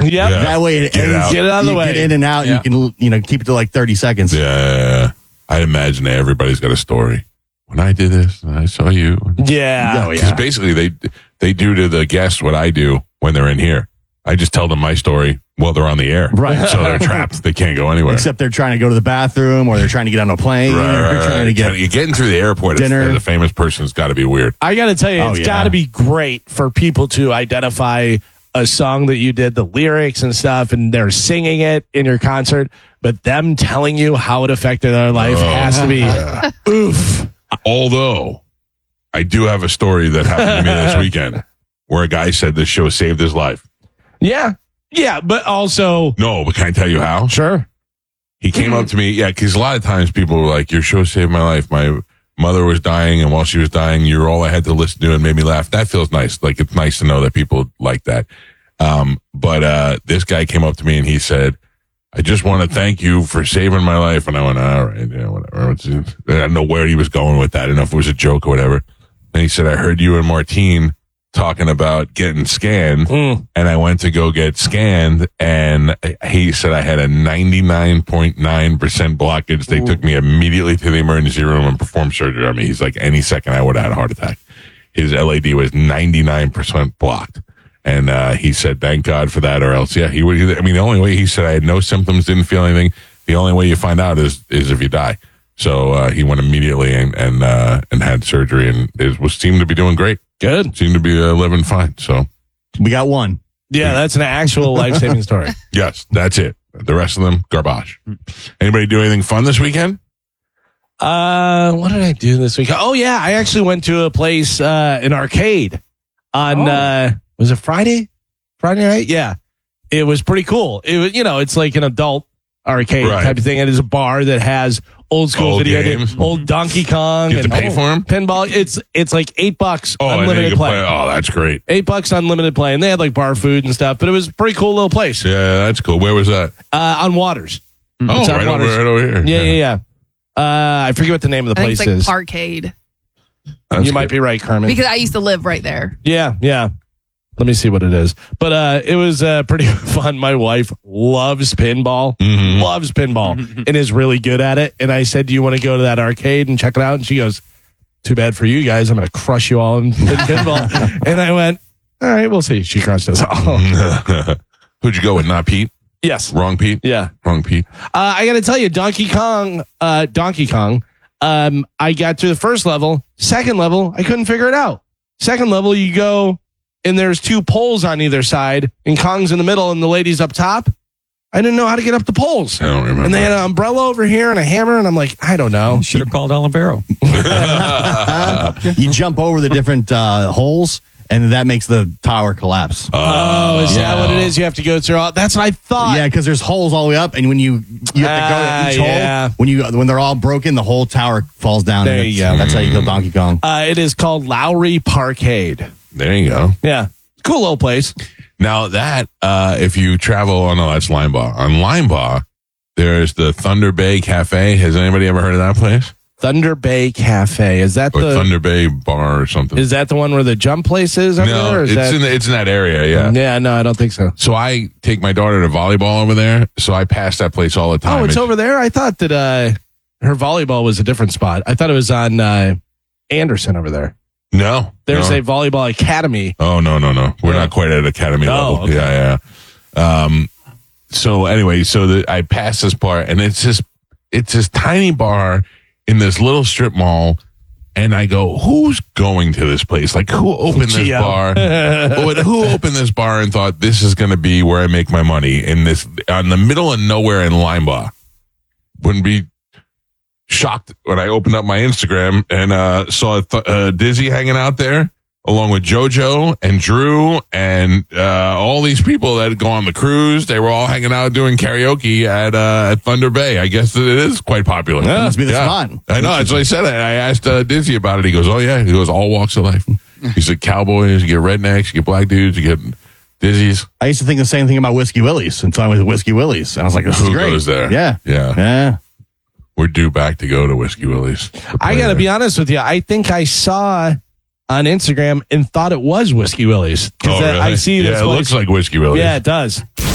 Yeah. That way it Get ends. it out of the way. Get in and out. Yeah. You can keep it to like 30 seconds. Yeah. I imagine that everybody's got a story. When I did this, I saw you. Yeah. Oh, Because yeah. basically they do to the guests what I do when they're in here. I just tell them my story while they're on the air. Right. So they're trapped. They can't go anywhere. Except they're trying to go to the bathroom or they're trying to get on a plane. Or they're trying to get You're getting through the airport dinner. as a famous person's got to be weird. I got to tell you, Oh, it's yeah. got to be great for people to identify a song that you did, the lyrics and stuff, and they're singing it in your concert, but them telling you how it affected their life has to be oof. Although, I do have a story that happened to me this weekend where a guy said this show saved his life. Yeah. Yeah, but also, No, but can I tell you how? sure. He came up to me, yeah, because a lot of times people were like, your show saved my life. My mother was dying, and while she was dying, you're all I had to listen to and made me laugh. That feels nice. Like, it's nice to know that people like that. But this guy came up to me and he said, I just want to thank you for saving my life. And I went, all right, yeah, whatever. I didn't know where he was going with that. I didn't know if it was a joke or whatever. And he said, I heard you and Martine talking about getting scanned, and I went to go get scanned, and he said I had a 99.9% blockage. They took me immediately to the emergency room and performed surgery on me. He's like, any second I would have had a heart attack. His LAD was 99% blocked. And he said, thank God for that, or else, yeah, he would. I mean, the only way, he said, I had no symptoms, didn't feel anything. The only way you find out is if you die. So he went immediately and had surgery, and seemed to be doing great. Good. Seemed to be living fine. So we got one. Yeah, that's an actual life-saving story. yes, that's it. The rest of them, garbage. Anybody do anything fun this weekend? What did I do this week? Oh, yeah, I actually went to a place, an arcade on, was it Friday? Friday night? Yeah. It was pretty cool. It was, it's like an adult arcade Right. type of thing. It is a bar that has old school Old video games. games, old Donkey Kong. You have to pay for 'em? Pinball. It's like $8 Oh, and then you unlimited can play. Oh, that's great. $8 unlimited play. And they had like bar food and stuff, but it was a pretty cool little place. Yeah, that's cool. Where was that? On Waters. Oh, It's on right Waters. over here. Yeah. I forget what the name of the I think place it's like is. Parkade. That's You might good. be right, Carmen. Because I used to live right there. Yeah. Let me see what it is. But it was pretty fun. My wife loves pinball, loves pinball, and is really good at it. And I said, do you want to go to that arcade and check it out? And she goes, too bad for you guys. I'm going to crush you all in pinball. And I went, all right, we'll see. She crushed us all. Who'd you go with? Not Pete? Yes. Wrong Pete? Yeah. Wrong Pete. I got to tell you, Donkey Kong. I got to the first level. Second level, I couldn't figure it out. Second level, you go and there's two poles on either side, and Kong's in the middle, and the lady's up top. I didn't know how to get up the poles. I don't remember. And they had an umbrella over here and a hammer, and I'm like, I don't know. Should have called Olivero. You jump over the different holes, and that makes the tower collapse. Oh, is that what it is? You have to go through all. That's what I thought. Yeah, because there's holes all the way up, and when you have to go to each yeah. hole, when they're all broken, the whole tower falls down. There and you go. That's how you kill Donkey Kong. It is called Lowry Parkade. There you go. Yeah. Cool little place. Now that, if you travel, that's Limebaugh. On Limebaugh, there's the Thunder Bay Cafe. Has anybody ever heard of that place? Thunder Bay Cafe. Is that Or the Thunder Bay Bar or something? Is that the one where the jump place is? Over there, No, or is that, it's in that area, yeah. Yeah, no, I don't think so. So I take my daughter to volleyball over there, so I pass that place all the time. Oh, it's over there? I thought that her volleyball was a different spot. I thought it was on Anderson over there. No. There's no. a volleyball academy. Oh, no. We're not quite at academy level. okay. Yeah. So anyway, I pass this bar, and it's this tiny bar in this little strip mall, and I go, who's going to this place? Like, who opened this Gio. bar? Who opened this bar and thought this is going to be where I make my money in the middle of nowhere in Limebaugh? Wouldn't be shocked when I opened up my Instagram and saw Dizzy hanging out there along with JoJo and Drew and all these people that had gone on the cruise. They were all hanging out doing karaoke at Thunder Bay. I guess it is quite popular. That must be the spot. I know. That's what I said. I asked Dizzy about it. He goes, oh, yeah. He goes, all walks of life. He said, cowboys, you get rednecks, you get black dudes, you get Dizzies. I used to think the same thing about Whiskey Willie's until I went to Whiskey Willie's. And I was like, this is Who great. goes there? Yeah. Yeah. We're due back to go to Whiskey Willie's. I got to be honest with you. I think I saw on Instagram and thought it was Whiskey Willie's. Oh, really? I see this Yeah, it place. looks like Whiskey Willie's. Yeah, it does.